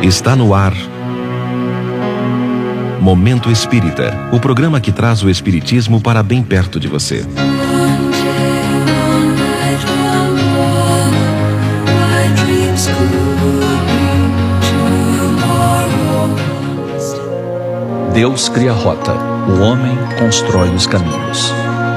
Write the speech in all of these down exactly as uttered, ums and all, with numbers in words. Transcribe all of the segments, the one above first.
Está no ar Momento Espírita, o programa que traz o espiritismo para bem perto de você. Deus cria a rota, o homem constrói os caminhos.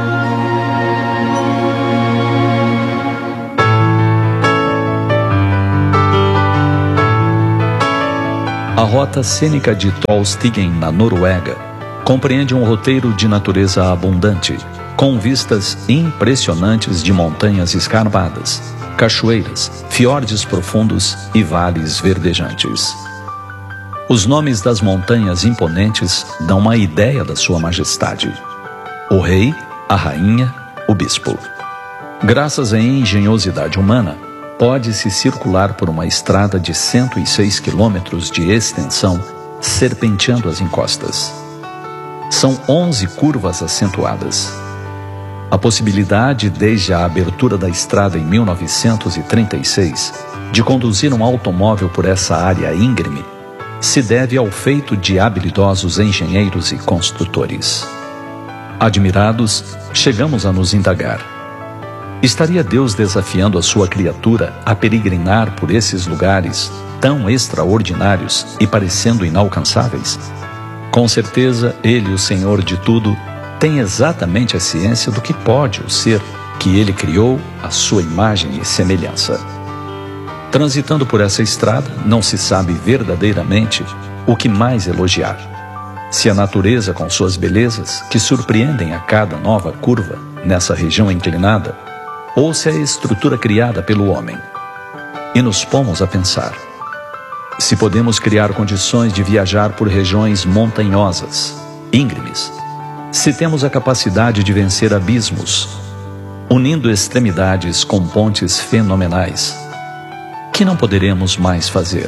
A rota cênica de Trollstigen, na Noruega, compreende um roteiro de natureza abundante, com vistas impressionantes de montanhas escarpadas, cachoeiras, fiordes profundos e vales verdejantes. Os nomes das montanhas imponentes dão uma ideia da sua majestade: o rei, a rainha, o bispo. Graças à engenhosidade humana, pode-se circular por uma estrada de cento e seis quilômetros de extensão, serpenteando as encostas. São onze curvas acentuadas. A possibilidade, desde a abertura da estrada em mil novecentos e trinta e seis, de conduzir um automóvel por essa área íngreme, se deve ao feito de habilidosos engenheiros e construtores. Admirados, chegamos a nos indagar: estaria Deus desafiando a sua criatura a peregrinar por esses lugares tão extraordinários e parecendo inalcançáveis? Com certeza, Ele, o Senhor de tudo, tem exatamente a ciência do que pode o ser que Ele criou à sua imagem e semelhança. Transitando por essa estrada, não se sabe verdadeiramente o que mais elogiar. Se a natureza, com suas belezas, que surpreendem a cada nova curva nessa região inclinada, ou se a estrutura criada pelo homem. E nos pomos a pensar: se podemos criar condições de viajar por regiões montanhosas, íngremes, se temos a capacidade de vencer abismos, unindo extremidades com pontes fenomenais, que não poderemos mais fazer?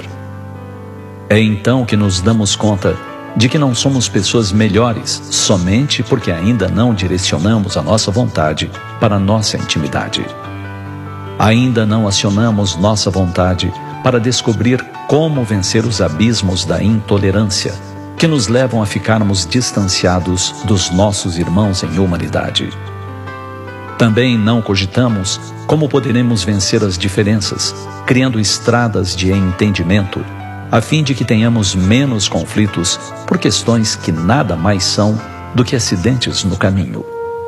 É então que nos damos conta de que não somos pessoas melhores somente porque ainda não direcionamos a nossa vontade para a nossa intimidade. Ainda não acionamos nossa vontade para descobrir como vencer os abismos da intolerância que nos levam a ficarmos distanciados dos nossos irmãos em humanidade. Também não cogitamos como poderemos vencer as diferenças, criando estradas de entendimento, a fim de que tenhamos menos conflitos por questões que nada mais são do que acidentes no caminho.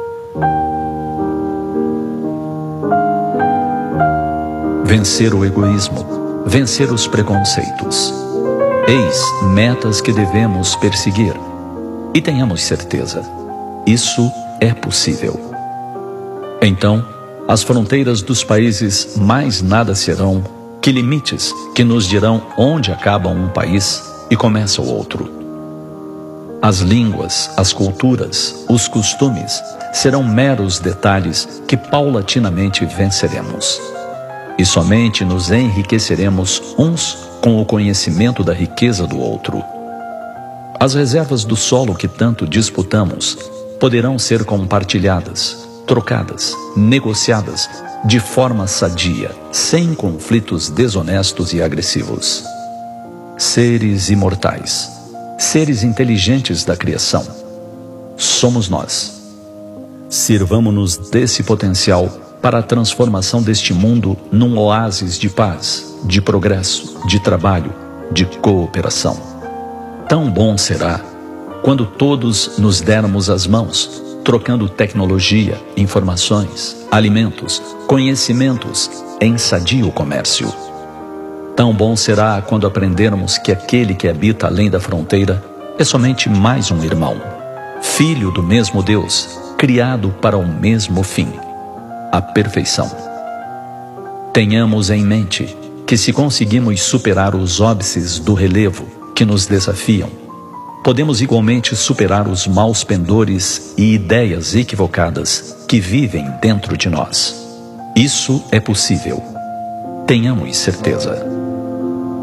Vencer o egoísmo, vencer os preconceitos. Eis metas que devemos perseguir. E tenhamos certeza, isso é possível. Então, as fronteiras dos países mais nada serão que limites que nos dirão onde acaba um país e começa o outro. As línguas, as culturas, os costumes serão meros detalhes que paulatinamente venceremos. E somente nos enriqueceremos uns com o conhecimento da riqueza do outro. As reservas do solo que tanto disputamos poderão ser compartilhadas, trocadas, negociadas de forma sadia, sem conflitos desonestos e agressivos. Seres imortais, seres inteligentes da criação, somos nós. Sirvamo-nos desse potencial para a transformação deste mundo num oásis de paz, de progresso, de trabalho, de cooperação. Tão bom será quando todos nos dermos as mãos, trocando tecnologia, informações, alimentos, conhecimentos em sadio comércio. Tão bom será quando aprendermos que aquele que habita além da fronteira é somente mais um irmão, filho do mesmo Deus, criado para o mesmo fim, a perfeição. Tenhamos em mente que, se conseguimos superar os óbices do relevo que nos desafiam, podemos igualmente superar os maus pendores e ideias equivocadas que vivem dentro de nós. Isso é possível. Tenhamos certeza.